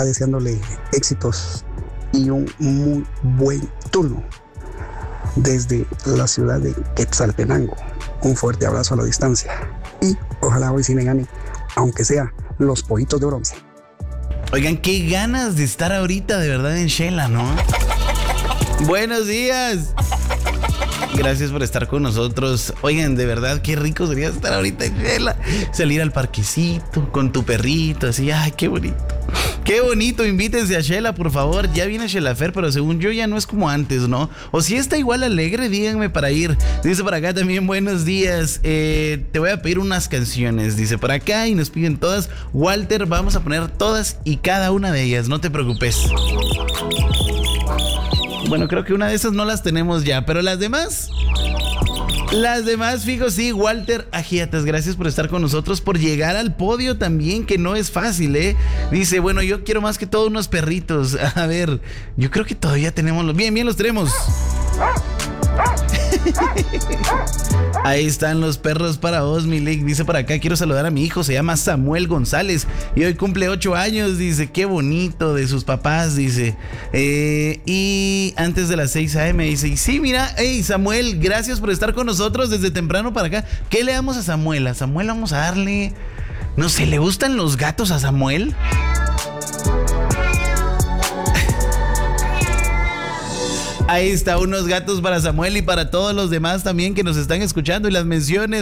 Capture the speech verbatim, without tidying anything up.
acá deseándole éxitos y un muy buen turno desde la ciudad de Quetzaltenango. Un fuerte abrazo a la distancia y ojalá hoy sí me gane, aunque sea los pollitos de bronce. Oigan, qué ganas de estar ahorita de verdad en Shela, ¿no? Buenos días. Gracias por estar con nosotros. Oigan, de verdad, qué rico sería estar ahorita en Shela. Salir al parquecito con tu perrito, así, ay, qué bonito. Qué bonito, invítense a Shela, por favor. Ya viene Shelafer, pero según yo ya no es como antes, ¿no? O si está igual alegre, díganme para ir. Dice por acá también, buenos días. Eh, te voy a pedir unas canciones, dice por acá, y nos piden todas. Walter, vamos a poner todas y cada una de ellas, no te preocupes. Bueno, creo que una de esas no las tenemos ya, pero las demás... Las demás, fijo, sí. Walter Agiatas, gracias por estar con nosotros, por llegar al podio también, que no es fácil, ¿eh? Dice, bueno, yo quiero más que todo unos perritos. A ver, yo creo que todavía tenemos los... Bien, bien, los tenemos. Ahí están los perros para vos, Milik. Dice por acá, quiero saludar a mi hijo, se llama Samuel González y hoy cumple ocho años, dice, qué bonito de sus papás, dice. Eh, y antes de las seis a.m. dice, y sí, mira, hey Samuel, gracias por estar con nosotros desde temprano para acá. ¿Qué le damos a Samuel? A Samuel vamos a darle, no sé, ¿le gustan los gatos a Samuel? Ahí está, unos gatos para Samuel y para todos los demás también que nos están escuchando y las menciones.